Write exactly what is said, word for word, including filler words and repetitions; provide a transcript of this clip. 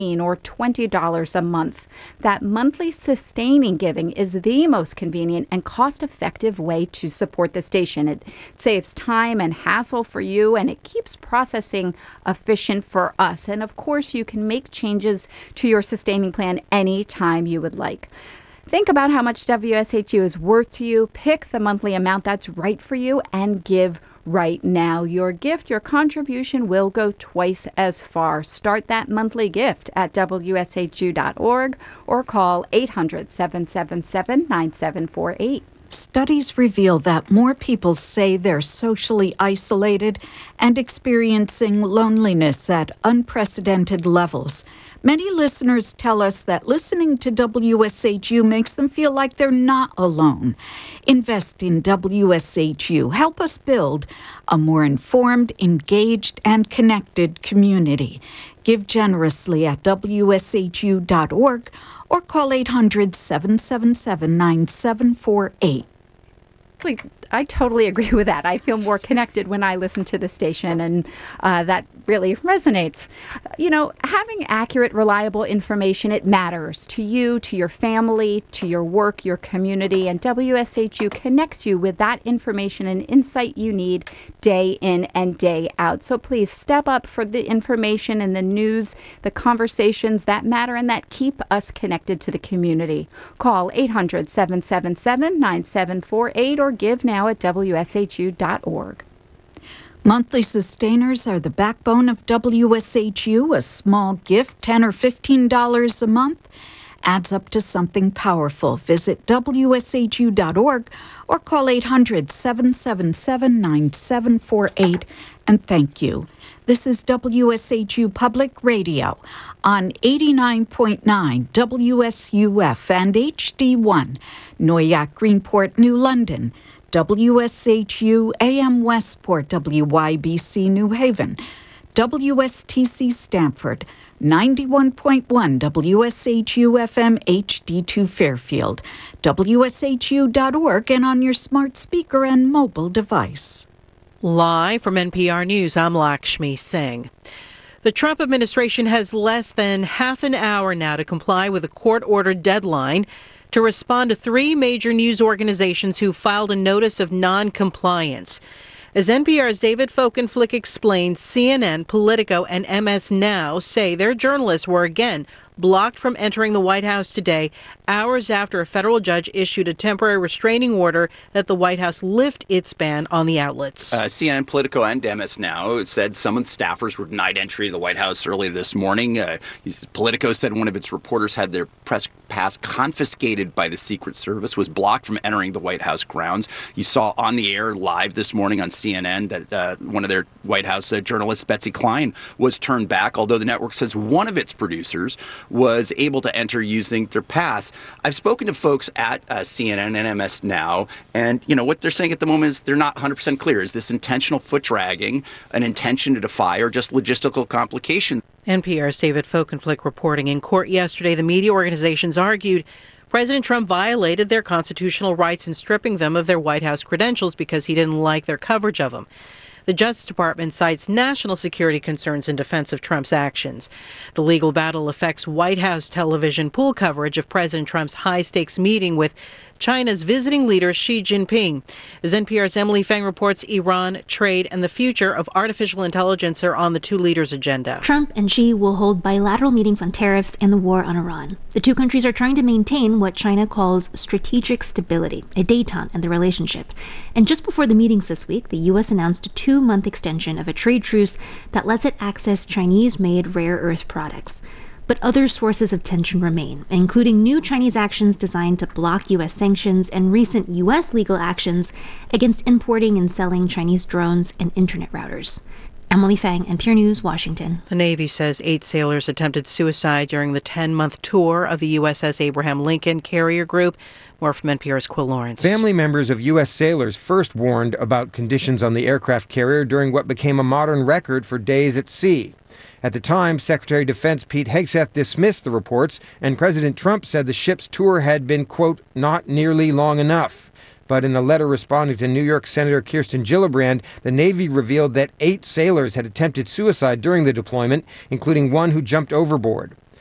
or twenty dollars a month. That monthly sustaining giving is the most convenient and cost-effective way to support the station. It saves time and hassle for you, and it keeps processing efficient for us. And of course, you can make changes to your sustaining plan anytime you would like. Think about how much W S H U is worth to you. Pick the monthly amount that's right for you and give right now. Your gift, your contribution will go twice as far. Start that monthly gift at W S H U dot org or call eight hundred, seven seven seven, nine seven four eight. Studies reveal that more people say they're socially isolated and experiencing loneliness at unprecedented levels. Many listeners tell us that listening to W S H U makes them feel like they're not alone. Invest in W S H U. Help us build a more informed, engaged, and connected community. Give generously at W S H U dot org or call eight hundred, seven seven seven, nine seven four eight. I totally agree with that. I feel more connected when I listen to the station, and uh, that really resonates. You know, having accurate, reliable information, it matters to you, to your family, to your work, your community, and W S H U connects you with that information and insight you need day in and day out. So please step up for the information and the news, the conversations that matter and that keep us connected to the community. Call eight hundred, seven seven seven, nine seven four eight or give now at W S H U dot org. Monthly sustainers are the backbone of W S H U. A small gift, ten or fifteen dollars a month, adds up to something powerful. Visit W S H U dot org or call eight hundred, seven seven seven, nine seven four eight and thank you. This is W S H U Public Radio on eighty-nine point nine W S U F and H D one, Noyac, Greenport, New London, W S H U A M Westport, W Y B C New Haven, W S T C Stamford, ninety-one point one W S H U F M H D two Fairfield, W S H U dot org, and on your smart speaker and mobile device. Live from N P R News, I'm Lakshmi Singh. The Trump administration has less than half an hour now to comply with a court-ordered deadline to respond to three major news organizations who filed a notice of non-compliance. As N P R's David Folkenflik explained, C N N, Politico, and M S Now say their journalists were again blocked from entering the White House today, hours after a federal judge issued a temporary restraining order that the White House lift its ban on the outlets. Uh, C N N, Politico, and M S Now said some of the staffers were denied entry to the White House early this morning. Uh, Politico said one of its reporters had their press pass confiscated by the Secret Service, was blocked from entering the White House grounds. You saw on the air live this morning on C N N that uh, one of their White House uh, journalists, Betsy Klein, was turned back, although the network says one of its producers was able to enter using their pass. I've spoken to folks at uh, C N N and M S Now, and you know what they're saying at the moment is they're not one hundred percent clear. Is this intentional foot dragging, an intention to defy, or just logistical complication? N P R's David Folkenflik reporting. In court yesterday, the media organizations argued President Trump violated their constitutional rights in stripping them of their White House credentials because he didn't like their coverage of them. The Justice Department cites national security concerns in defense of Trump's actions. The legal battle affects White House television pool coverage of President Trump's high-stakes meeting with China's visiting leader Xi Jinping. As N P R's Emily Feng reports, Iran, trade, and the future of artificial intelligence are on the two leaders' agenda. Trump and Xi will hold bilateral meetings on tariffs and the war on Iran. The two countries are trying to maintain what China calls strategic stability, a détente in the relationship. And just before the meetings this week, the U S announced a two-month extension of a trade truce that lets it access Chinese-made rare earth products. But other sources of tension remain, including new Chinese actions designed to block U S sanctions and recent U S legal actions against importing and selling Chinese drones and internet routers. Emily Feng, N P R News, Washington. The Navy says eight sailors attempted suicide during the ten-month tour of the U S S Abraham Lincoln Carrier Group. More from N P R's Quill Lawrence. Family members of U S sailors first warned about conditions on the aircraft carrier during what became a modern record for days at sea. At the time, Secretary of Defense Pete Hegseth dismissed the reports, and President Trump said the ship's tour had been, quote, not nearly long enough. But in a letter responding to New York Senator Kirsten Gillibrand, the Navy revealed that eight sailors had attempted suicide during the deployment, including one who jumped overboard.